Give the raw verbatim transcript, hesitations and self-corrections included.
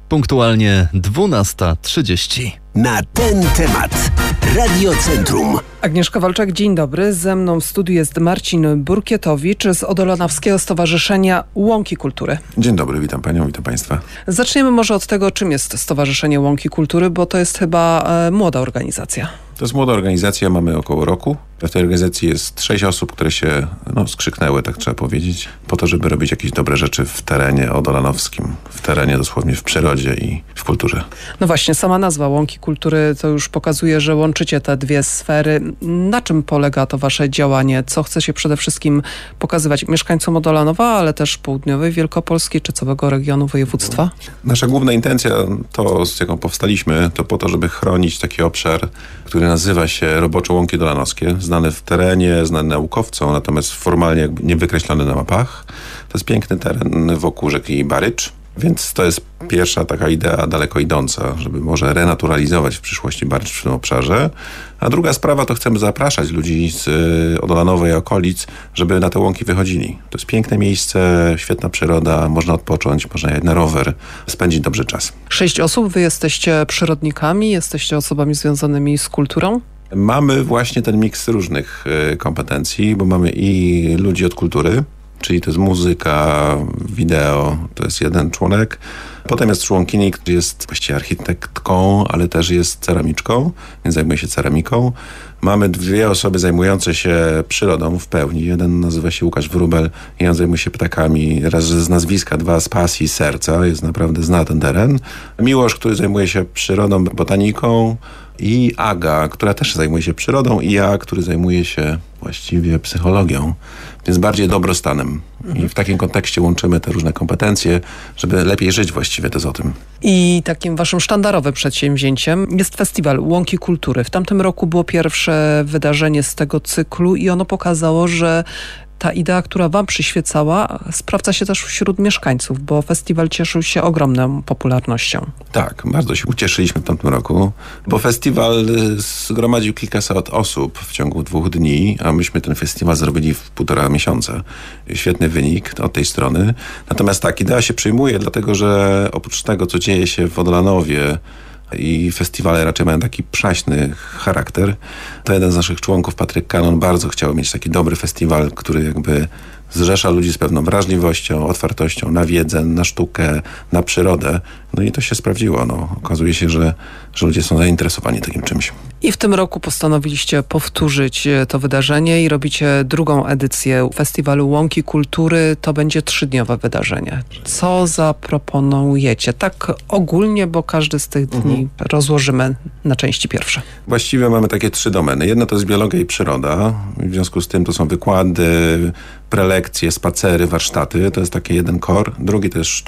Punktualnie dwunasta trzydzieści. Na ten temat Radio Centrum. Agnieszka Walczak, dzień dobry. Ze mną w studiu jest Marcin Burkietowicz z Odolanowskiego Stowarzyszenia Łąki Kultury. Dzień dobry, witam panią, witam państwa. Zaczniemy może od tego, czym jest Stowarzyszenie Łąki Kultury, bo to jest chyba e, młoda organizacja. To jest młoda organizacja, mamy około roku. W tej organizacji jest sześć osób, które się no, skrzyknęły, tak trzeba powiedzieć, po to, żeby robić jakieś dobre rzeczy w terenie odolanowskim, w terenie dosłownie w przyrodzie i w kulturze. No właśnie, sama nazwa Łąki Kultury to już pokazuje, że łączycie te dwie sfery. Na czym polega to wasze działanie? Co chce się przede wszystkim pokazywać mieszkańcom Odolanowa, ale też południowej Wielkopolski czy całego regionu województwa? Nasza główna intencja, to z jaką powstaliśmy, to po to, żeby chronić taki obszar, który nazywa się Robocze Łąki Dolanowskie, znany w terenie, znany naukowcom, natomiast formalnie jakby nie wykreślony na mapach. To jest piękny teren wokół rzeki Barycz, więc to jest pierwsza taka idea daleko idąca, żeby może renaturalizować w przyszłości Barycz w tym obszarze. A druga sprawa to chcemy zapraszać ludzi z Odolanowej okolic, żeby na te łąki wychodzili. To jest piękne miejsce, świetna przyroda, można odpocząć, można jechać na rower, spędzić dobrze czas. Sześć osób, wy jesteście przyrodnikami, jesteście osobami związanymi z kulturą? Mamy właśnie ten miks różnych kompetencji, bo mamy i ludzi od kultury, czyli to jest muzyka, wideo, to jest jeden członek. Potem jest członkini, która jest właściwie architektką, ale też jest ceramiczką, więc zajmuje się ceramiką. Mamy dwie osoby zajmujące się przyrodą w pełni. Jeden nazywa się Łukasz Wróbel i on zajmuje się ptakami, raz z nazwiska, dwa z pasji, serca, jest naprawdę, zna ten teren. Miłosz, który zajmuje się przyrodą, botaniką, i Aga, która też zajmuje się przyrodą, i ja, który zajmuje się właściwie psychologią, więc bardziej dobrostanem. I w takim kontekście łączymy te różne kompetencje, żeby lepiej żyć właściwie, to jest o tym. I takim waszym sztandarowym przedsięwzięciem jest Festiwal Łąki Kultury. W tamtym roku było pierwsze wydarzenie z tego cyklu i ono pokazało, że ta idea, która wam przyświecała, sprawdza się też wśród mieszkańców, bo festiwal cieszył się ogromną popularnością. Tak, bardzo się ucieszyliśmy w tamtym roku, bo festiwal zgromadził kilkaset osób w ciągu dwóch dni, a myśmy ten festiwal zrobili w półtora miesiąca. Świetny wynik od tej strony. Natomiast tak, idea się przyjmuje, dlatego że oprócz tego, co dzieje się w Odolanowie, i festiwale raczej mają taki przaśny charakter, to jeden z naszych członków, Patryk Kanon, bardzo chciał mieć taki dobry festiwal, który jakby zrzesza ludzi z pewną wrażliwością, otwartością na wiedzę, na sztukę, na przyrodę. No i to się sprawdziło. No. Okazuje się, że, że ludzie są zainteresowani takim czymś. I w tym roku postanowiliście powtórzyć to wydarzenie i robicie drugą edycję Festiwalu Łąki Kultury. To będzie trzydniowe wydarzenie. Co zaproponujecie? Tak ogólnie, bo każdy z tych dni mhm. rozłożymy na części pierwsze. Właściwie mamy takie trzy domeny. Jedna to jest biologia i przyroda. W związku z tym to są wykłady, prelekcje, spacery, warsztaty. To jest taki jeden core. Drugi to jest